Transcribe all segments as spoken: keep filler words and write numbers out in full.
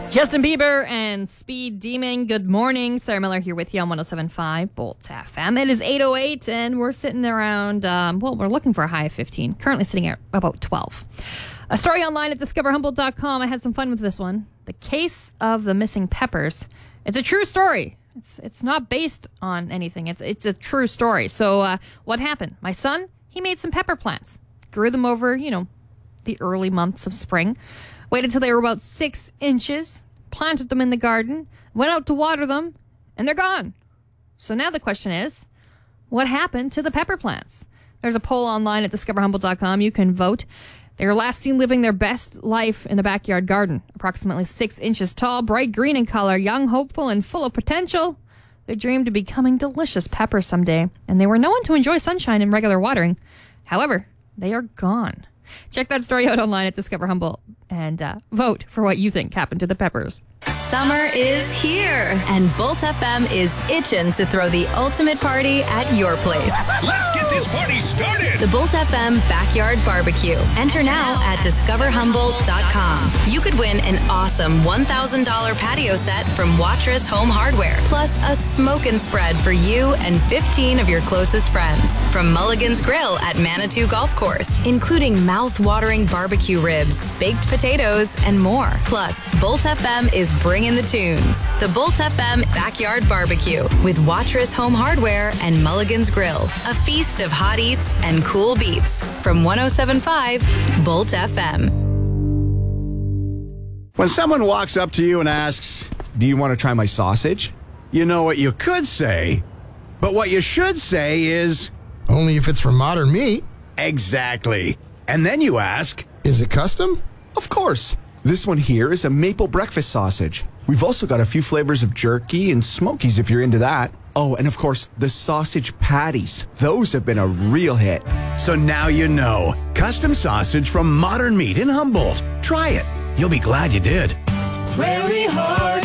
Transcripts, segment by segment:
Justin Bieber and Speed Demon. Good morning. Sarah Miller here with you on one oh seven point five Bolt F M. It is eight oh eight and we're sitting around, um, well, we're looking for a high of fifteen. Currently sitting at about twelve. A story online at discover humboldt dot com. I had some fun with this one. The case of the missing peppers. It's a true story. It's it's not based on anything. It's it's a true story. So uh, what happened? My son, he made some pepper plants. Grew them over, you know, the early months of spring. Waited till they were about six inches, planted them in the garden, went out to water them, and they're gone. So now the question is, what happened to the pepper plants? There's a poll online at discover humboldt dot com. You can vote. They were last seen living their best life in the backyard garden. Approximately six inches tall, bright green in color, young, hopeful, and full of potential. They dreamed of becoming delicious peppers someday, and they were known to enjoy sunshine and regular watering. However, they are gone. Check that story out online at Discover Humboldt and uh, vote for what you think happened to the peppers. Summer is here, and Bolt F M is itching to throw the ultimate party at your place. Let's get this party started. The Bolt F M Backyard Barbecue. Enter now at discover humboldt dot com. You could win an awesome one thousand dollars patio set from Watrous Home Hardware, plus a smoke and spread for you and fifteen of your closest friends. From Mulligan's Grill at Manitou Golf Course, including mouth-watering barbecue ribs, baked potatoes, and more. Plus, Bolt F M is bringing the tunes. The Bolt F M Backyard Barbecue with Watrous Home Hardware and Mulligan's Grill. A feast of hot eats and cool beats from one oh seven point five Bolt F M. When someone walks up to you and asks, "Do you want to try my sausage?" you know what you could say, but what you should say is, "Only if it's from Modern Meat." Exactly. And then you ask, "Is it custom?" Of course. This one here is a maple breakfast sausage. We've also got a few flavors of jerky and smokies if you're into that. Oh, and of course, the sausage patties. Those have been a real hit. So now you know. Custom sausage from Modern Meat in Humboldt. Try it. You'll be glad you did. Prairie Heart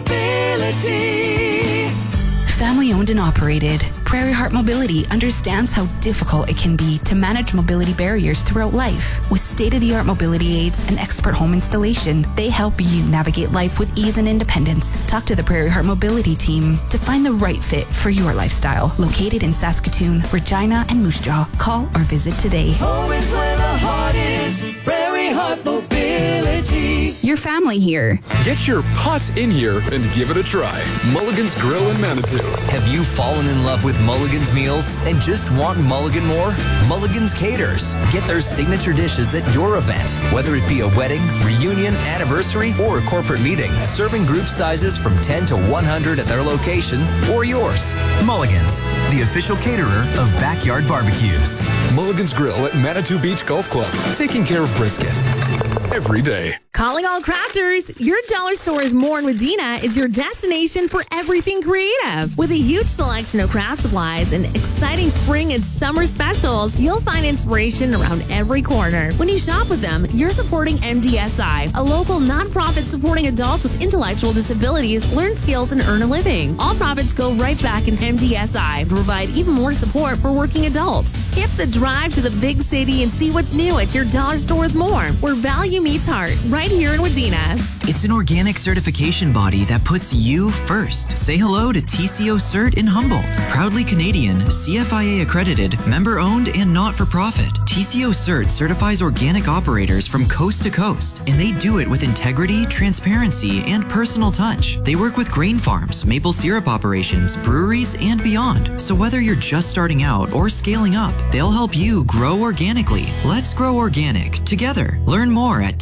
Mobility. Family owned and operated, Prairie Heart Mobility understands how difficult it can be to manage mobility barriers throughout life. With state-of-the-art mobility aids and expert home installation, they help you navigate life with ease and independence. Talk to the Prairie Heart Mobility team to find the right fit for your lifestyle. Located in Saskatoon, Regina, and Moose Jaw. Call or visit today. Home is where the heart is. Prairie Heart Mobility. Your family here. Get your pots in here and give it a try. Mulligan's Grill in Manitou. Have you fallen in love with Mulligan's meals and just want Mulligan more? Mulligan's caters. Get their signature dishes at your event, whether it be a wedding, reunion, anniversary, or a corporate meeting. Serving group sizes from ten to one hundred at their location or yours. Mulligan's, the official caterer of backyard barbecues. Mulligan's Grill at Manitou Beach Golf Club. Taking care of brisket every day. Calling all crafters, your dollar store with More in Wadena is your destination for everything creative. With a huge selection of craft supplies and exciting spring and summer specials, you'll find inspiration around every corner. When you shop with them, you're supporting M D S I, a local nonprofit supporting adults with intellectual disabilities learn skills and earn a living. All profits go right back into M D S I to provide even more support for working adults. Skip the drive to the big city and see what's new at your dollar store with More, where value meets heart, right here in Wadena. It's an organic certification body that puts you first. Say hello to T C O Cert in Humboldt. Proudly Canadian, C F I A accredited, member owned, and not for profit. T C O Cert certifies organic operators from coast to coast, and they do it with integrity, transparency, and personal touch. They work with grain farms, maple syrup operations, breweries, and beyond. So whether you're just starting out or scaling up, they'll help you grow organically. Let's grow organic together. Learn more at